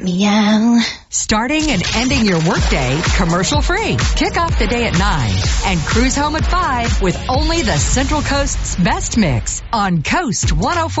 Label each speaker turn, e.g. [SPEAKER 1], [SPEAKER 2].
[SPEAKER 1] Meow.
[SPEAKER 2] Starting and ending your workday commercial-free. Kick off the day at 9 and cruise home at 5 with only the Central Coast's best mix on Coast 104.